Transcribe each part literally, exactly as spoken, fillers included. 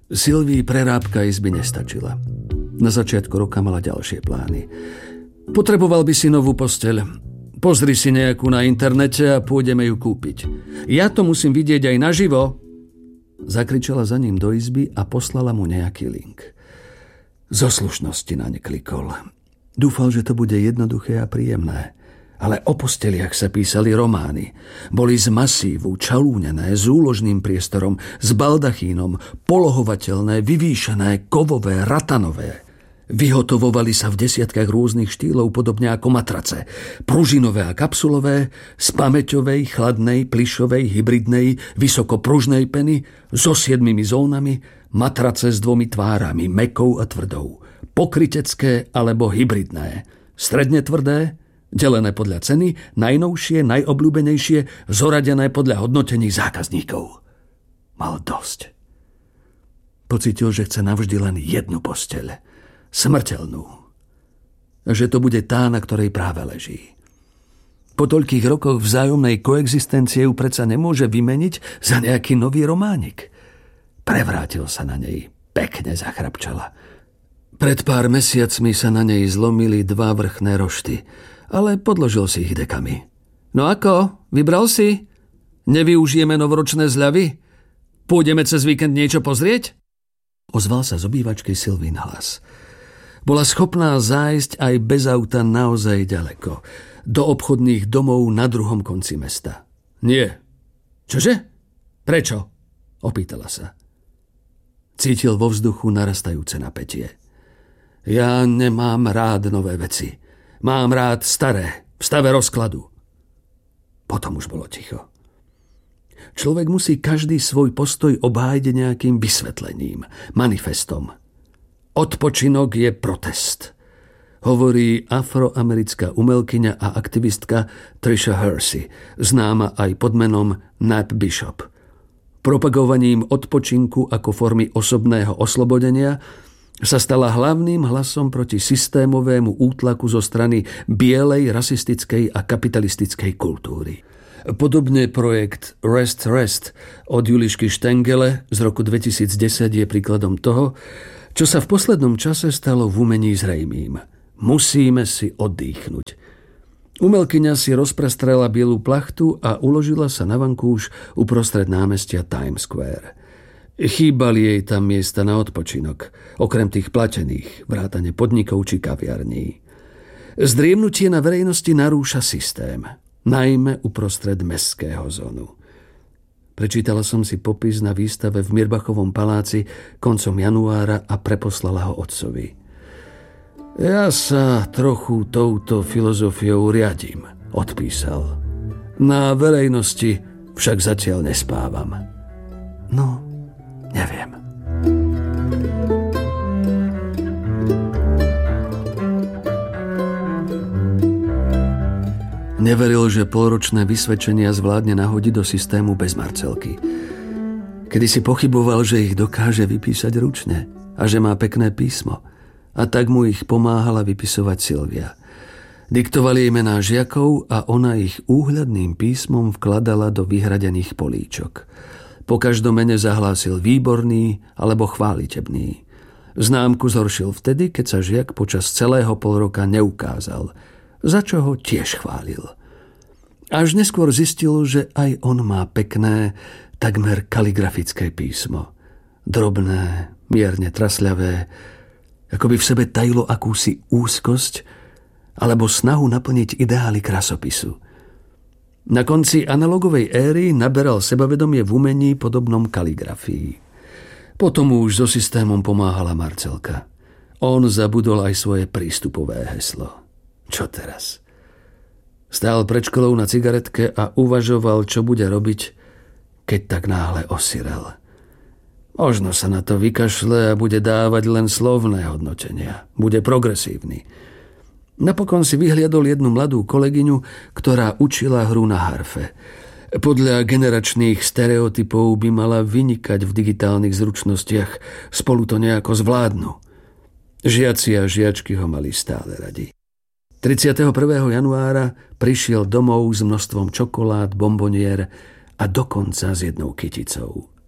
Sylvii prerábka izby nestačila. Na začiatku roka mala ďalšie plány. Potreboval by si novú posteľ. Pozri si nejakú na internete a pôjdeme ju kúpiť. Ja to musím vidieť aj naživo. Zakričala za ním do izby a poslala mu nejaký link. Zo slušnosti na ne klikol. Dúfal, že to bude jednoduché a príjemné. Ale o posteliach sa písali romány. Boli z masívu, čalúnené, s úložným priestorom, s baldachínom, polohovateľné, vyvýšené, kovové, ratanové. Vyhotovovali sa v desiatkách rôznych štýlov, podobne ako matrace. Pružinové a kapsulové, z pamäťovej, chladnej, plyšovej, hybridnej, vysokopružnej peny, so siedmimi zónami, matrace s dvomi tvárami, mäkkou a tvrdou. Pokrytecké alebo hybridné. Stredne tvrdé, delené podľa ceny, najnovšie, najobľúbenejšie, zoradené podľa hodnotení zákazníkov. Mal dosť. Pocítil, že chce navždy len jednu posteľ. Smrteľnú. Že to bude tá, na ktorej práve leží. Po toľkých rokoch vzájomnej koexistencie ju predsa nemôže vymeniť za nejaký nový románik. Prevrátil sa na nej. Pekne zachrapčala. Pred pár mesiacmi sa na nej zlomili dva vrchné rošty, ale podložil si ich dekami. No ako? Vybral si? Nevyužijeme novoročné zľavy? Pôjdeme cez víkend niečo pozrieť? Ozval sa z obývačky Sylvín hlas. Bola schopná zájsť aj bez auta naozaj ďaleko. Do obchodných domov na druhom konci mesta. Nie. Čože? Prečo? Opýtala sa. Cítil vo vzduchu narastajúce napätie. Ja nemám rád nové veci. Mám rád staré, v stave rozkladu. Potom už bolo ticho. Človek musí každý svoj postoj obhájiť nejakým vysvetlením, manifestom. Odpočinok je protest, hovorí afroamerická umelkyňa a aktivistka Trisha Hersey, známa aj pod menom Nat Bishop. Propagovaním odpočinku ako formy osobného oslobodenia sa stala hlavným hlasom proti systémovému útlaku zo strany bielej, rasistickej a kapitalistickej kultúry. Podobne projekt Rest Rest od Julišky Štengele z roku dvetisícdesať je príkladom toho, čo sa v poslednom čase stalo v umení zrejmým. Musíme si oddychnúť. Umelkyňa si rozprestrela bielú plachtu a uložila sa na vankúš uprostred námestia Times Square. Chýbali jej tam miesta na odpočinok, okrem tých platených, vrátane podnikov či kaviarní. Zdriemnutie na verejnosti narúša systém, najmä uprostred mestského zónu. Prečítala som si popis na výstave v Mirbachovom paláci koncom januára a preposlala ho otcovi. Ja sa trochu touto filozofiou riadím, odpísal. Na verejnosti však zatiaľ nespávam. No, neviem. Neveril, že polročné vysvedčenia zvládne nahodiť do systému bez Marcelky. Kedy si pochyboval, že ich dokáže vypísať ručne a že má pekné písmo. A tak mu ich pomáhala vypisovať Sylvia. Diktovali jej mená žiakov a ona ich úhľadným písmom vkladala do vyhradených políčok. Po každom mene zahlásil výborný alebo chválitebný. Známku zhoršil vtedy, keď sa žiak počas celého polroka neukázal, za čo ho tiež chválil. Až neskôr zistil, že aj on má pekné, takmer kaligrafické písmo. Drobné, mierne trasľavé, ako by v sebe tajilo akúsi úzkosť alebo snahu naplniť ideály krasopisu. Na konci analogovej éry naberal sebavedomie v umení podobnom kaligrafii. Potom už so systémom pomáhala Marcelka. On zabudol aj svoje prístupové heslo. Čo teraz? Stál pred školou na cigaretke a uvažoval, čo bude robiť, keď tak náhle osirel. Možno sa na to vykašle a bude dávať len slovné hodnotenia. Bude progresívny. Napokon si vyhliadol jednu mladú kolegyňu, ktorá učila hru na harfe. Podľa generačných stereotypov by mala vynikať v digitálnych zručnostiach. Spolu to nejako zvládnu. Žiaci a žiačky ho mali stále radi. tridsiateho prvého januára prišiel domov s množstvom čokolád, bombonier a dokonca s jednou kyticou.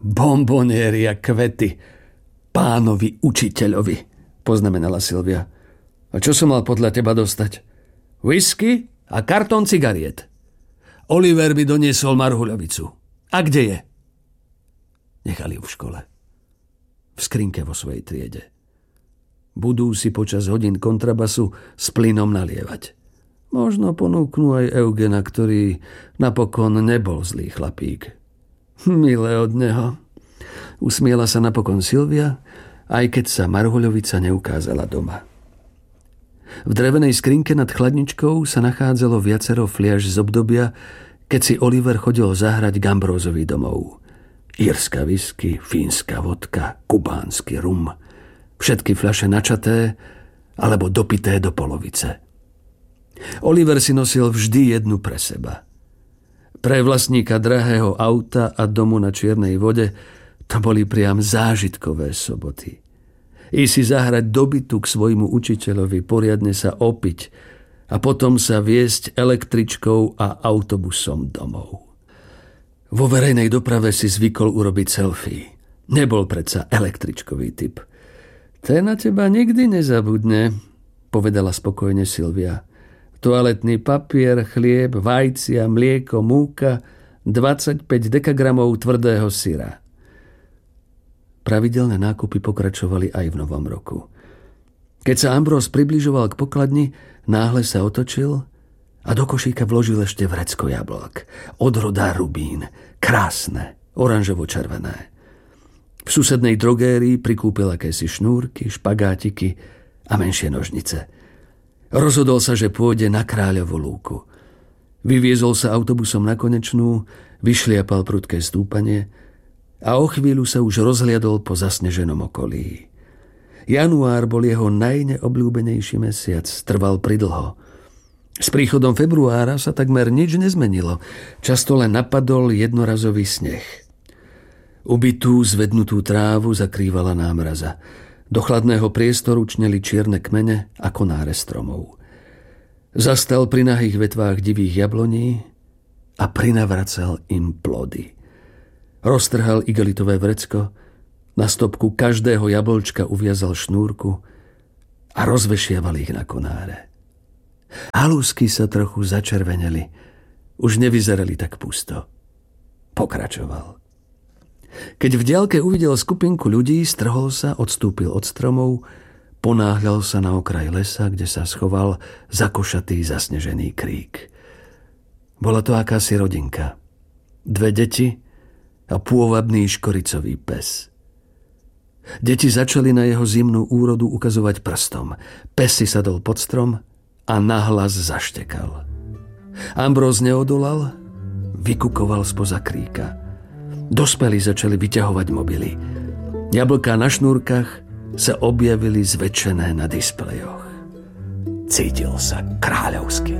Bomboniery a kvety. Pánovi učiteľovi, poznamenala Silvia. A čo som mal podľa teba dostať? Whisky a kartón cigariet. Oliver by doniesol marhuľovicu. A kde je? Nechali ju v škole. V skrinke vo svojej triede. Budú si počas hodín kontrabasu s plynom nalievať. Možno ponúknú aj Eugena, ktorý napokon nebol zlý chlapík. Milé od neho. Usmiela sa napokon Silvia, aj keď sa marhuľovica neukázala doma. V drevenej skrinke nad chladničkou sa nachádzalo viacero fliaš z obdobia, keď si Oliver chodil zahrať k Ambrózovi domov. Írska whisky, fínska vodka, kubánsky rum. Všetky fľaše načaté alebo dopité do polovice. Oliver si nosil vždy jednu pre seba. Pre vlastníka drahého auta a domu na čiernej vode to boli priam zážitkové soboty. I si zahrať do bytu k svojmu učiteľovi, poriadne sa opiť a potom sa viesť električkou a autobusom domov. Vo verejnej doprave si zvykol urobiť selfie. Nebol predsa električkový typ. Ten na teba nikdy nezabudne, povedala spokojne Silvia. Toaletný papier, chlieb, vajcia, mlieko, múka, dvadsaťpäť dekagramov tvrdého syra. Pravidelné nákupy pokračovali aj v novom roku. Keď sa Ambróz približoval k pokladni, náhle sa otočil a do košíka vložil ešte vrecko jablok. Odroda rubín, krásne, oranžovo-červené. V susednej drogérii prikúpil akési šnúrky, špagátiky a menšie nožnice. Rozhodol sa, že pôjde na Kráľovu lúku. Vyviezol sa autobusom na Konečnú, vyšliapal prudké stúpanie a o chvíľu sa už rozhliadol po zasneženom okolí. Január bol jeho najneobľúbenejší mesiac, trval pridlho. S príchodom februára sa takmer nič nezmenilo, často len napadol jednorazový sneh. Ubitú, zvednutú trávu zakrývala námraza. Do chladného priestoru čneli čierne kmene a konáre stromov. Zastal pri nahých vetvách divých jabloní a prinavracal im plody. Roztrhal igelitové vrecko, na stopku každého jablčka uviazal šnúrku a rozvešiaval ich na konáre. Halúsky sa trochu začerveneli, už nevyzerali tak pusto. Pokračoval. Keď v diaľke uvidel skupinku ľudí, strhol sa, odstúpil od stromov, ponáhľal sa na okraj lesa, kde sa schoval zakošatý zasnežený krík. Bola to akási rodinka. Dve deti a pôvabný škoricový pes. Deti začali na jeho zimnú úrodu ukazovať prstom. Pes si sadol pod strom a nahlas zaštekal. Ambróz neodolal, vykukoval spoza kríka. Dospelí začali vyťahovať mobily. Jablká na šnúrkach sa objavili zväčšené na displejoch. Cítil sa kráľovsky.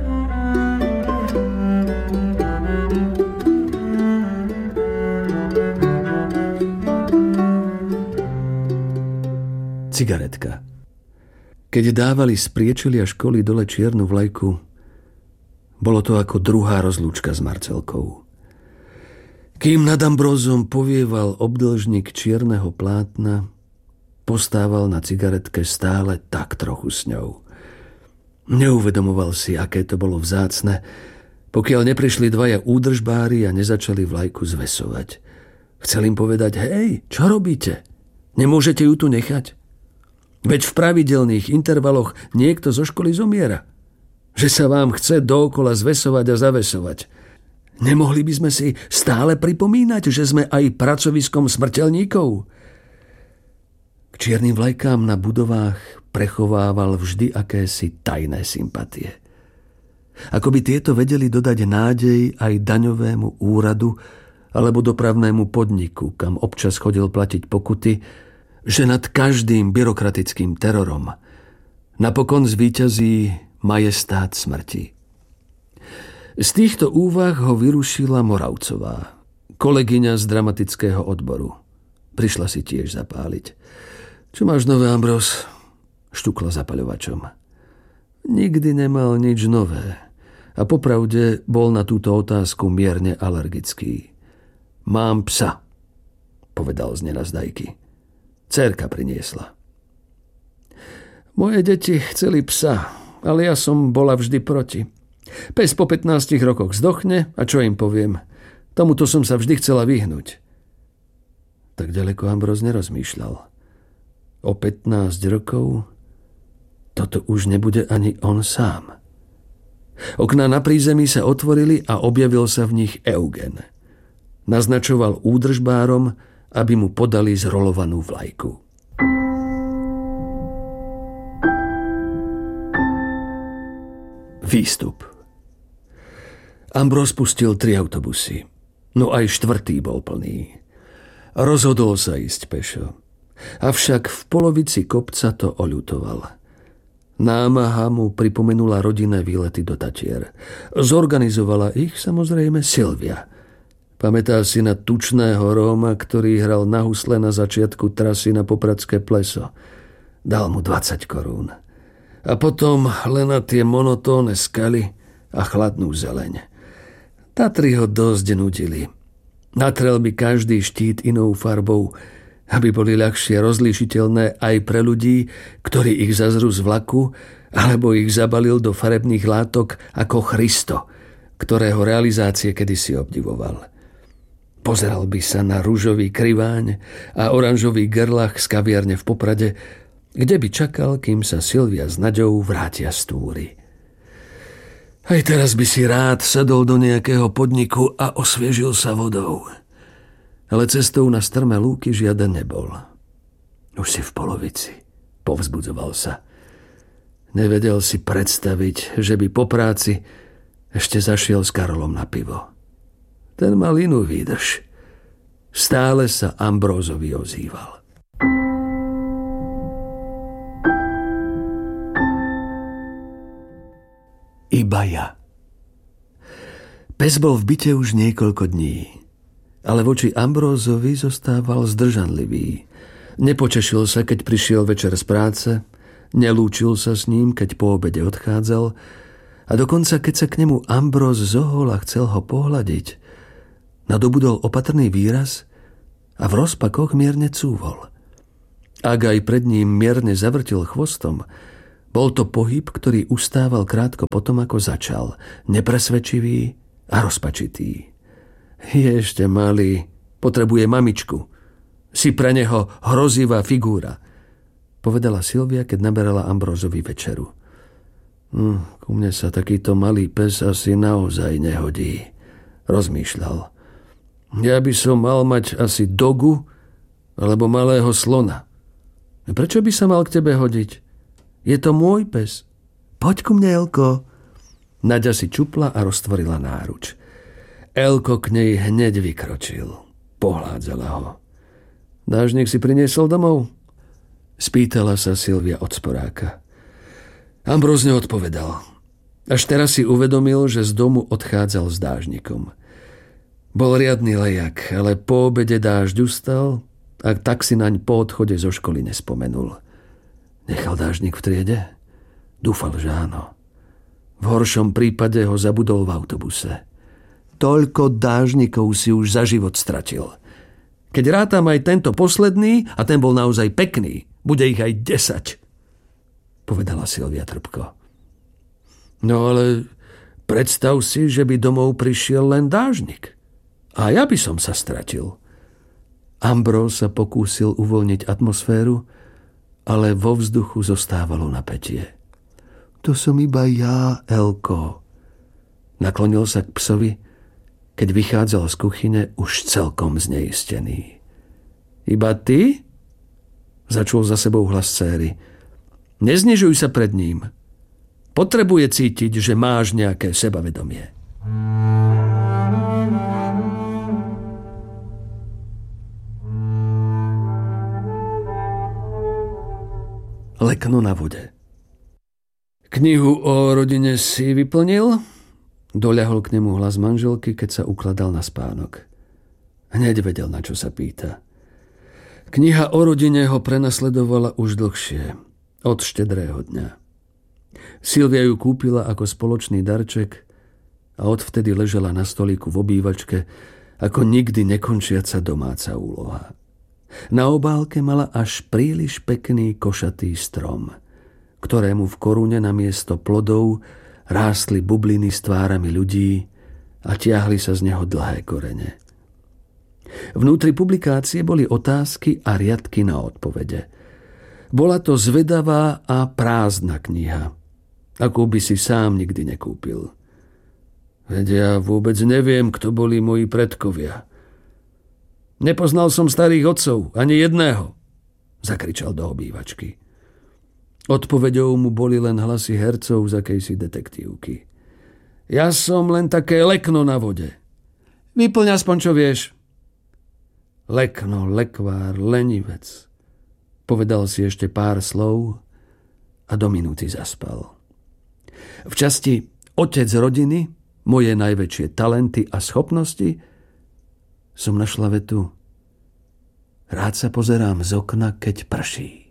Cigaretka. Keď dávali z priečelia školy dole čiernu vlajku, bolo to ako druhá rozlúčka s Marcelkou. Kým nad Ambrózom povieval obdĺžnik čierneho plátna, postával na cigaretke stále tak trochu s ňou. Neuvedomoval si, aké to bolo vzácne, pokiaľ neprišli dvaja údržbári a nezačali vlajku zvesovať. Chcel im povedať, hej, čo robíte? Nemôžete ju tu nechať? Veď v pravidelných intervaloch niekto zo školy zomiera. Že sa vám chce dookola zvesovať a zavesovať. Nemohli by sme si stále pripomínať, že sme aj pracoviskom smrteľníkov? K čiernym vlajkám na budovách prechovával vždy akési tajné sympatie. Ako by tieto vedeli dodať nádej aj daňovému úradu alebo dopravnému podniku, kam občas chodil platiť pokuty, že nad každým byrokratickým terorom napokon zvíťazí majestát smrti. Z týchto úvah ho vyrušila Moravcová, kolegyňa z dramatického odboru. Prišla si tiež zapáliť. Čo máš nové, Ambróz? Štukla zapaľovačom. Nikdy nemal nič nové a popravde bol na túto otázku mierne alergický. Mám psa. povedal z nenazdajky. Dcérka priniesla. Moje deti chceli psa, ale ja som bola vždy proti. Pes po pätnástich rokoch zdochne a čo im poviem? Tomuto som sa vždy chcela vyhnúť. Tak ďaleko Ambróz nerozmýšľal. O pätnásť rokov toto už nebude ani on sám. Okná na prízemí sa otvorili a objavil sa v nich Eugen. Naznačoval údržbárom, aby mu podali zrolovanú vlajku. Výstup. Ambróz pustil tri autobusy. No aj štvrtý bol plný. Rozhodol sa ísť pešo. Avšak v polovici kopca to oľutoval. Námaha mu pripomenula rodinné výlety do Tatier. Zorganizovala ich samozrejme Silvia. Pamätá si na tučného Róma, ktorý hral na husle na začiatku trasy na Popradské pleso. Dal mu dvadsať korún. A potom len na tie monotónne skaly a chladnú zeleň. Tatry ho dosť nudili. Natrel by každý štít inou farbou, aby boli ľahšie rozlíšiteľné aj pre ľudí, ktorí ich zazrú z vlaku, alebo ich zabalil do farebných látok ako Christo, ktorého realizácie kedysi obdivoval. Pozeral by sa na ružový kriváň a oranžový gerlach z kaviarne v Poprade, kde by čakal, kým sa Silvia s Naďou vrátia z túry. Aj teraz by si rád sadol do nejakého podniku a osviežil sa vodou. Ale cestou na strmé lúky žiaden nebol. Už si v polovici, povzbudzoval sa. Nevedel si predstaviť, že by po práci ešte zašiel s Karolom na pivo. Ten mal inú výdrž. Stále sa Ambrózovi ozýval. Iba ja. Pes bol v byte už niekoľko dní, ale voči Ambrózovi zostával zdržanlivý. Nepočešil sa, keď prišiel večer z práce, nelúčil sa s ním, keď po obede odchádzal a dokonca, keď sa k nemu Ambróz zohol a chcel ho pohľadiť, nadobudol opatrný výraz a v rozpakoch mierne cúvol. Ak aj pred ním mierne zavrtil chvostom, bol to pohyb, ktorý ustával krátko potom, ako začal, nepresvedčivý a rozpačitý. Je ešte malý, potrebuje mamičku. Si pre neho hrozivá figúra, povedala Silvia, keď naberala Ambrózovi večeru. Hm, ku mne sa takýto malý pes asi naozaj nehodí, rozmýšľal. Ja by som mal mať asi dogu alebo malého slona. Prečo by sa mal k tebe hodiť? Je to môj pes. Poď ku mne, Elko. Naďa si čupla a roztvorila náruč. Elko k nej hneď vykročil. Pohládzala ho. Dážnik si priniesol domov? Spýtala sa Silvia od sporáka. Ambróz neodpovedal. Až teraz si uvedomil, že z domu odchádzal s dážnikom. Bol riadny lejak, ale po obede dážď ustal a tak si naň po odchode zo školy nespomenul. Nechal dážnik v triede? Dúfal, že áno. V horšom prípade ho zabudol v autobuse. Toľko dážnikov si už za život stratil. Keď rátam aj tento posledný, a ten bol naozaj pekný, bude ich aj desať, povedala Silvia trpko. No ale predstav si, že by domov prišiel len dážnik. A ja by som sa stratil. Ambróz sa pokúsil uvoľniť atmosféru, ale vo vzduchu zostávalo napätie. To som iba ja, Elko. Naklonil sa k psovi, keď vychádzal z kuchyne už celkom zneistený. Iba ty? Začul za sebou hlas céry. Neznižuj sa pred ním. Potrebuje cítiť, že máš nejaké sebavedomie. Lekno na vode. Knihu o rodine si vyplnil? Doľahol k nemu hlas manželky, keď sa ukladal na spánok. Hneď vedel, na čo sa pýta. Kniha o rodine ho prenasledovala už dlhšie, od štedrého dňa. Silvia ju kúpila ako spoločný darček a odvtedy ležela na stolíku v obývačke ako nikdy nekončiaca domáca úloha. Na obálke mala až príliš pekný košatý strom, ktorému v korune namiesto plodov rástli bubliny s tvárami ľudí a tiahli sa z neho dlhé korene. Vnútri publikácie boli otázky a riadky na odpovede. Bola to zvedavá a prázdna kniha, akú by si sám nikdy nekúpil. Veď ja vôbec neviem, kto boli moji predkovia. Nepoznal som starých otcov, ani jedného, zakričal do obývačky. Odpoveďou mu boli len hlasy hercov z akejsi detektívky. Ja som len také lekno na vode. Vyplň aspoň, čo vieš. Lekno, lekvár, lenivec. Povedal si ešte pár slov a do minúty zaspal. V časti Otec rodiny, moje najväčšie talenty a schopnosti som našla vetu: rád sa pozerám z okna, keď prší.